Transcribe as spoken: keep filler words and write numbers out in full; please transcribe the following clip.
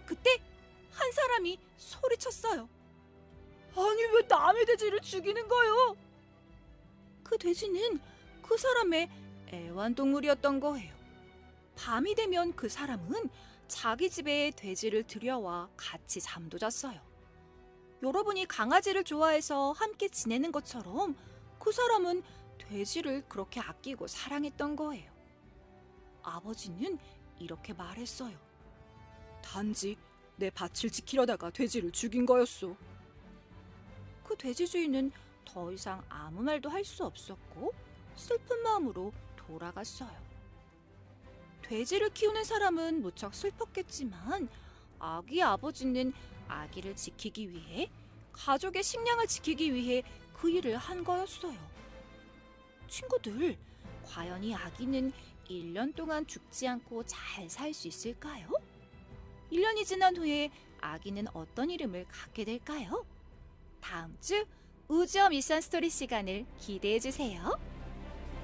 그때 한 사람이 소리쳤어요. 아니, 왜 남의 돼지를 죽이는 거요? 그 돼지는 그 사람의 애완동물이었던 거예요. 밤이 되면 그 사람은 자기 집에 돼지를 들여와 같이 잠도 잤어요. 여러분이 강아지를 좋아해서 함께 지내는 것처럼 그 사람은 돼지를 그렇게 아끼고 사랑했던 거예요. 아버지는 이렇게 말했어요. 단지 내 밭을 지키려다가 돼지를 죽인 거였소. 그 돼지 주인은 더 이상 아무 말도 할 수 없었고 슬픈 마음으로 돌아갔어요. 돼지를 키우는 사람은 무척 슬펐겠지만 아기 아버지는 아기를 지키기 위해, 가족의 식량을 지키기 위해 그 일을 한 거였어요. 친구들, 과연 이 아기는 일 년 동안 죽지 않고 잘 살 수 있을까요? 일 년이 지난 후에 아기는 어떤 이름을 갖게 될까요? 다음 주 우주엄 일산 스토리 시간을 기대해 주세요.